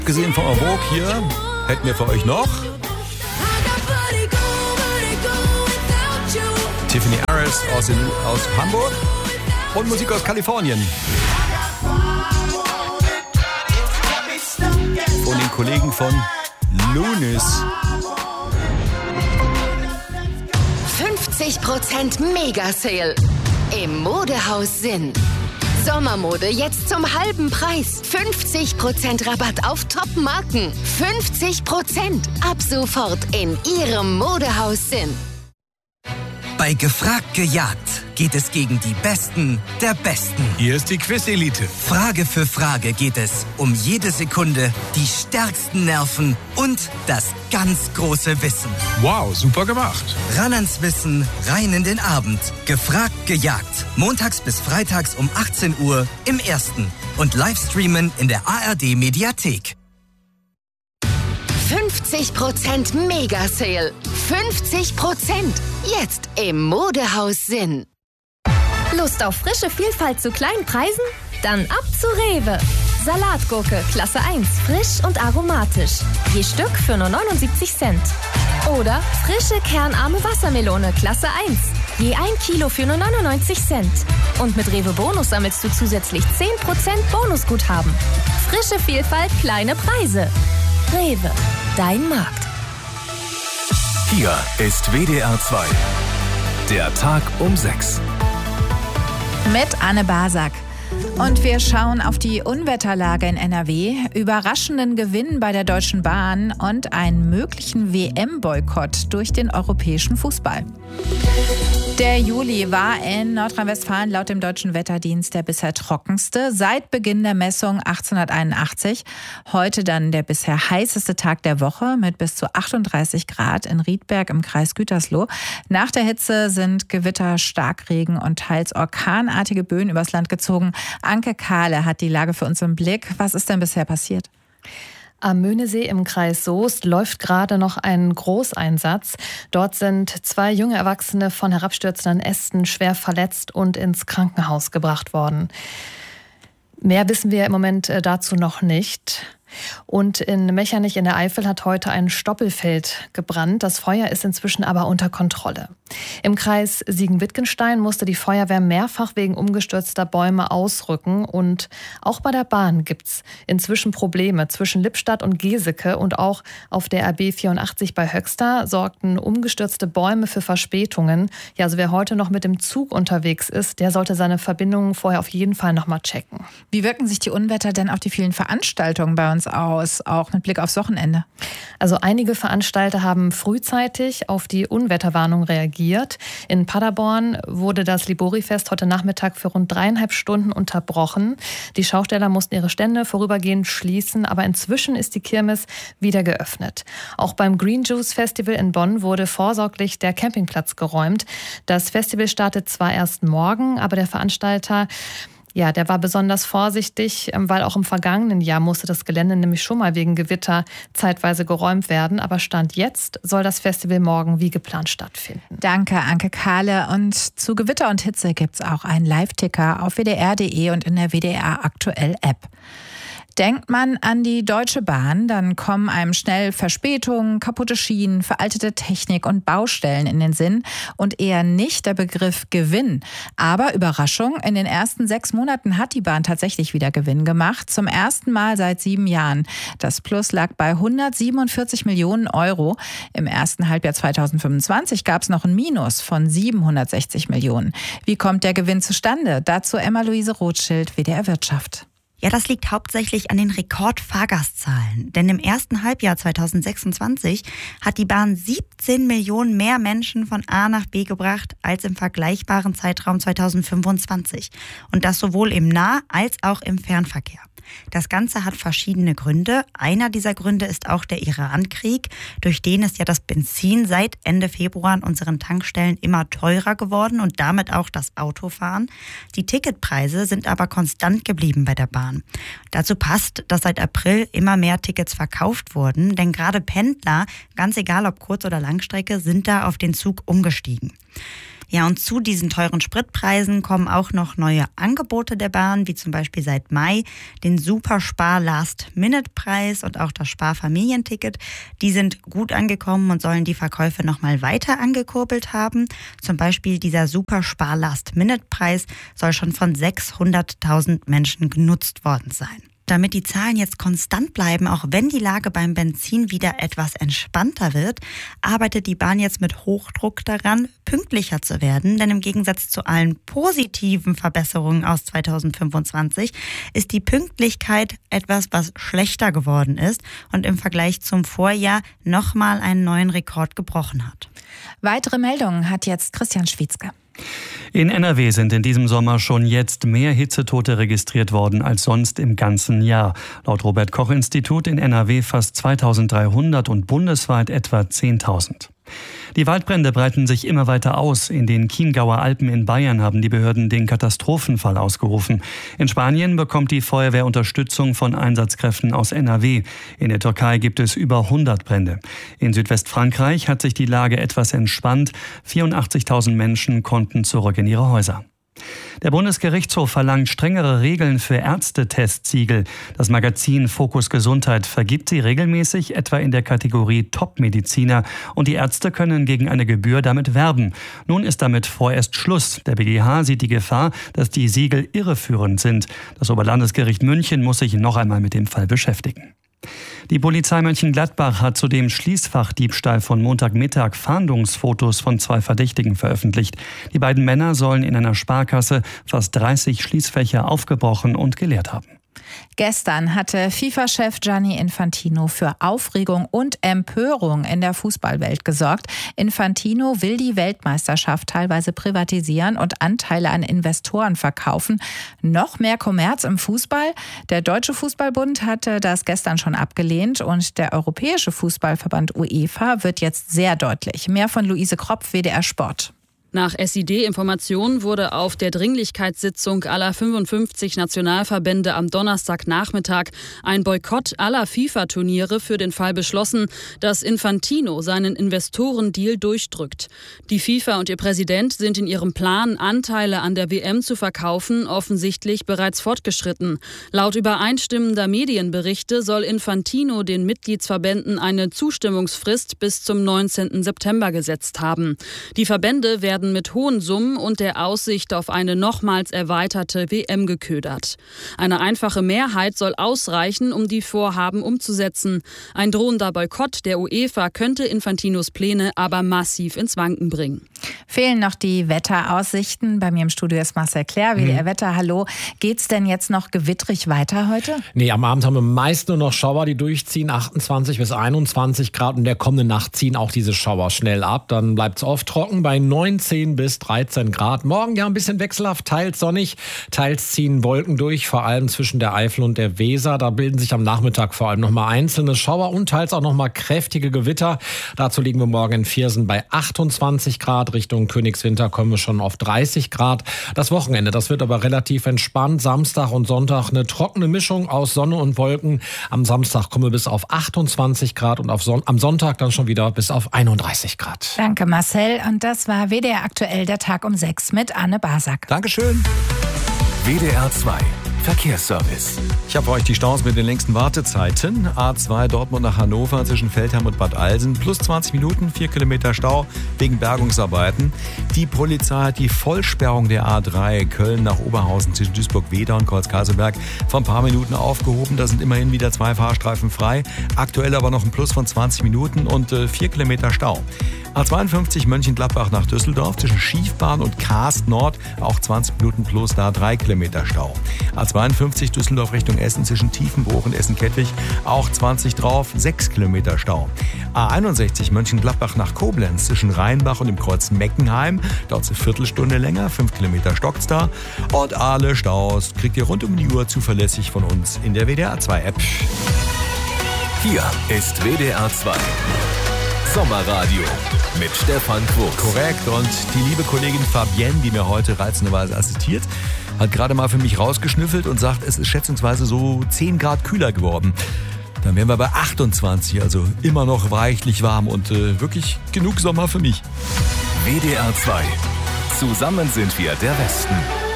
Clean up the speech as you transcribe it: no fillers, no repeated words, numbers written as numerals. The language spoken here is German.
Gesehen von Vogue hier hätten wir für euch noch Tiffany Harris aus Hamburg und Musik aus Kalifornien. Von den Kollegen von Lunis. 50% Mega-Sale im Modehaus Sinn. Sommermode jetzt zum halben Preis. 50% Rabatt auf Top-Marken. 50% ab sofort in Ihrem Modehaus Sinn. Bei Gefragt gejagt geht es gegen die Besten der Besten. Hier ist die Quiz-Elite. Frage für Frage geht es um jede Sekunde, die stärksten Nerven und das ganz große Wissen. Wow, super gemacht. Ran ans Wissen, rein in den Abend. Gefragt gejagt. Montags bis freitags um 18 Uhr im Ersten. Und Livestreamen in der ARD-Mediathek. 50% Mega-Sale. 50%. Jetzt im Modehaus Sinn. Lust auf frische Vielfalt zu kleinen Preisen? Dann ab zu Rewe. Salatgurke, Klasse 1, frisch und aromatisch. Je Stück für nur 79 Cent. Oder frische kernarme Wassermelone, Klasse 1. Je 1 Kilo für nur 99 Cent. Und mit Rewe Bonus sammelst du zusätzlich 10% Bonusguthaben. Frische Vielfalt, kleine Preise. Rewe, dein Markt. Hier ist WDR 2. Der Tag um 6. Mit Anne Basak. Und wir schauen auf die Unwetterlage in NRW, überraschenden Gewinn bei der Deutschen Bahn und einen möglichen WM-Boykott durch den europäischen Fußball. Der Juli war in Nordrhein-Westfalen laut dem Deutschen Wetterdienst der bisher trockenste seit Beginn der Messung 1881. Heute dann der bisher heißeste Tag der Woche mit bis zu 38 Grad in Riedberg im Kreis Gütersloh. Nach der Hitze sind Gewitter, Starkregen und teils orkanartige Böen übers Land gezogen. Anke Kahle hat die Lage für uns im Blick. Was ist denn bisher passiert? Am Möhnesee im Kreis Soest läuft gerade noch ein Großeinsatz. Dort sind 2 junge Erwachsene von herabstürzenden Ästen schwer verletzt und ins Krankenhaus gebracht worden. Mehr wissen wir im Moment dazu noch nicht. Und in Mechernich in der Eifel hat heute ein Stoppelfeld gebrannt. Das Feuer ist inzwischen aber unter Kontrolle. Im Kreis Siegen-Wittgenstein musste die Feuerwehr mehrfach wegen umgestürzter Bäume ausrücken. Und auch bei der Bahn gibt's inzwischen Probleme. Zwischen Lippstadt und Geseke und auch auf der RB 84 bei Höxter sorgten umgestürzte Bäume für Verspätungen. Ja, also wer heute noch mit dem Zug unterwegs ist, der sollte seine Verbindungen vorher auf jeden Fall noch mal checken. Wie wirken sich die Unwetter denn auf die vielen Veranstaltungen bei uns aus, auch mit Blick aufs Wochenende? Also einige Veranstalter haben frühzeitig auf die Unwetterwarnung reagiert. In Paderborn wurde das Libori-Fest heute Nachmittag für rund 3,5 Stunden unterbrochen. Die Schausteller mussten ihre Stände vorübergehend schließen, aber inzwischen ist die Kirmes wieder geöffnet. Auch beim Green Juice Festival in Bonn wurde vorsorglich der Campingplatz geräumt. Das Festival startet zwar erst morgen, aber der Veranstalter der war besonders vorsichtig, weil auch im vergangenen Jahr musste das Gelände nämlich schon mal wegen Gewitter zeitweise geräumt werden. Aber Stand jetzt soll das Festival morgen wie geplant stattfinden. Danke, Anke Kahle. Und zu Gewitter und Hitze gibt's auch einen Live-Ticker auf wdr.de und in der WDR Aktuell App. Denkt man an die Deutsche Bahn, dann kommen einem schnell Verspätungen, kaputte Schienen, veraltete Technik und Baustellen in den Sinn und eher nicht der Begriff Gewinn. Aber Überraschung, in den ersten 6 Monaten hat die Bahn tatsächlich wieder Gewinn gemacht, zum ersten Mal seit 7 Jahren. Das Plus lag bei 147 Millionen Euro. Im ersten Halbjahr 2025 gab es noch ein Minus von 760 Millionen. Wie kommt der Gewinn zustande? Dazu Emma-Luise Rothschild, WDR Wirtschaft. Ja, das liegt hauptsächlich an den Rekordfahrgastzahlen. Denn im ersten Halbjahr 2026 hat die Bahn 17 Millionen mehr Menschen von A nach B gebracht als im vergleichbaren Zeitraum 2025. Und das sowohl im Nah- als auch im Fernverkehr. Das Ganze hat verschiedene Gründe. Einer dieser Gründe ist auch der Iran-Krieg, durch den ist ja das Benzin seit Ende Februar an unseren Tankstellen immer teurer geworden und damit auch das Autofahren. Die Ticketpreise sind aber konstant geblieben bei der Bahn. Dazu passt, dass seit April immer mehr Tickets verkauft wurden, denn gerade Pendler, ganz egal ob Kurz- oder Langstrecke, sind da auf den Zug umgestiegen. Ja, und zu diesen teuren Spritpreisen kommen auch noch neue Angebote der Bahn, wie zum Beispiel seit Mai den Super-Spar-Last-Minute-Preis und auch das Spar-Familienticket. Die sind gut angekommen und sollen die Verkäufe nochmal weiter angekurbelt haben. Zum Beispiel dieser Super-Spar-Last-Minute-Preis soll schon von 600.000 Menschen genutzt worden sein. Damit die Zahlen jetzt konstant bleiben, auch wenn die Lage beim Benzin wieder etwas entspannter wird, arbeitet die Bahn jetzt mit Hochdruck daran, pünktlicher zu werden. Denn im Gegensatz zu allen positiven Verbesserungen aus 2025 ist die Pünktlichkeit etwas, was schlechter geworden ist und im Vergleich zum Vorjahr nochmal einen neuen Rekord gebrochen hat. Weitere Meldungen hat jetzt Christian Schwietzke. In NRW sind in diesem Sommer schon jetzt mehr Hitzetote registriert worden als sonst im ganzen Jahr. Laut Robert-Koch-Institut in NRW fast 2.300 und bundesweit etwa 10.000. Die Waldbrände breiten sich immer weiter aus. In den Chiemgauer Alpen in Bayern haben die Behörden den Katastrophenfall ausgerufen. In Spanien bekommt die Feuerwehr Unterstützung von Einsatzkräften aus NRW. In der Türkei gibt es über 100 Brände. In Südwestfrankreich hat sich die Lage etwas entspannt. 84.000 Menschen konnten zurück in ihre Häuser. Der Bundesgerichtshof verlangt strengere Regeln für Ärztetestsiegel. Das Magazin Fokus Gesundheit vergibt sie regelmäßig, etwa in der Kategorie Top-Mediziner. Und die Ärzte können gegen eine Gebühr damit werben. Nun ist damit vorerst Schluss. Der BGH sieht die Gefahr, dass die Siegel irreführend sind. Das Oberlandesgericht München muss sich noch einmal mit dem Fall beschäftigen. Die Polizei Mönchengladbach hat zu dem Schließfachdiebstahl von Montagmittag Fahndungsfotos von 2 Verdächtigen veröffentlicht. Die beiden Männer sollen in einer Sparkasse fast 30 Schließfächer aufgebrochen und geleert haben. Gestern hatte FIFA-Chef Gianni Infantino für Aufregung und Empörung in der Fußballwelt gesorgt. Infantino will die Weltmeisterschaft teilweise privatisieren und Anteile an Investoren verkaufen. Noch mehr Kommerz im Fußball? Der Deutsche Fußballbund hatte das gestern schon abgelehnt und der Europäische Fußballverband UEFA wird jetzt sehr deutlich. Mehr von Luise Kropf, WDR Sport. Nach SID-Informationen wurde auf der Dringlichkeitssitzung aller 55 Nationalverbände am Donnerstagnachmittag ein Boykott aller FIFA-Turniere für den Fall beschlossen, dass Infantino seinen Investorendeal durchdrückt. Die FIFA und ihr Präsident sind in ihrem Plan, Anteile an der WM zu verkaufen, offensichtlich bereits fortgeschritten. Laut übereinstimmender Medienberichte soll Infantino den Mitgliedsverbänden eine Zustimmungsfrist bis zum 19. September gesetzt haben. Die Verbände werden mit hohen Summen und der Aussicht auf eine nochmals erweiterte WM geködert. Eine einfache Mehrheit soll ausreichen, um die Vorhaben umzusetzen. Ein drohender Boykott der UEFA könnte Infantinos Pläne aber massiv ins Wanken bringen. Fehlen noch die Wetteraussichten. Bei mir im Studio ist Marcel Clair, WDR Wetter. Hallo. Geht's denn jetzt noch gewittrig weiter heute? Nee, am Abend haben wir meist nur noch Schauer, die durchziehen, 28 bis 21 Grad. Und der kommende Nacht ziehen auch diese Schauer schnell ab. Dann bleibt's oft trocken bei 19 bis 13 Grad. Morgen ja ein bisschen wechselhaft, teils sonnig, teils ziehen Wolken durch, vor allem zwischen der Eifel und der Weser. Da bilden sich am Nachmittag vor allem nochmal einzelne Schauer und teils auch nochmal kräftige Gewitter. Dazu liegen wir morgen in Viersen bei 28 Grad. Richtung Königswinter kommen wir schon auf 30 Grad. Das Wochenende, das wird aber relativ entspannt. Samstag und Sonntag eine trockene Mischung aus Sonne und Wolken. Am Samstag kommen wir bis auf 28 Grad und am Sonntag dann schon wieder bis auf 31 Grad. Danke Marcel. Und das war WDR aktuell, der Tag um 6 mit Anne Basak. Dankeschön. WDR 2 Verkehrsservice. Ich habe für euch die Staus mit den längsten Wartezeiten. A2 Dortmund nach Hannover zwischen Feldherm und Bad Alsen. Plus 20 Minuten, 4 Kilometer Stau wegen Bergungsarbeiten. Die Polizei hat die Vollsperrung der A3 Köln nach Oberhausen zwischen Duisburg-Wedau und Kreuz-Kaiserberg vor ein paar Minuten aufgehoben. Da sind immerhin wieder 2 Fahrstreifen frei. Aktuell aber noch ein Plus von 20 Minuten und 4 Kilometer Stau. A52 Mönchengladbach nach Düsseldorf zwischen Schiefbahn und Kaast Nord. Auch 20 Minuten plus, da 3 Kilometer Stau. A52 Düsseldorf Richtung Essen zwischen Tiefenbruch und Essen-Kettwig. Auch 20 drauf, 6 Kilometer Stau. A61 Mönchengladbach nach Koblenz zwischen Rheinbach und dem Kreuz Meckenheim. Dauert eine Viertelstunde länger, 5 Kilometer stockt's da. Und alle Staus kriegt ihr rund um die Uhr zuverlässig von uns in der WDR 2 App. Hier ist WDR 2 Sommerradio mit Stefan Quos. Korrekt. Und die liebe Kollegin Fabienne, die mir heute reizenderweise assistiert, hat gerade mal für mich rausgeschnüffelt und sagt, es ist schätzungsweise so 10 Grad kühler geworden. Dann wären wir bei 28, also immer noch reichlich warm und wirklich genug Sommer für mich. WDR 2 Zusammen sind wir der Westen.